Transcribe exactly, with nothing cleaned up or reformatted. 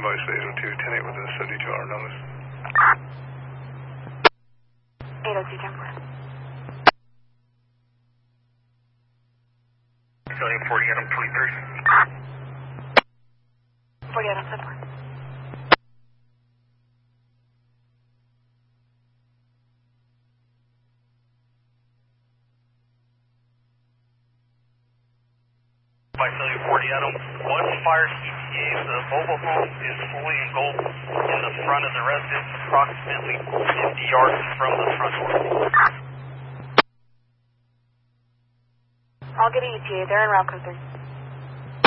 advise phase oh two, ten eight with a seventy-two hour notice. eight oh two, ten four. Battalion forty, Adam twenty-three. forty, Adam ten four. Battalion forty, Adam. One fire C T A. The mobile home is fully engulfed in the front of the residence, approximately fifty yards from the front door. I'll get a E T A. They're in route code three.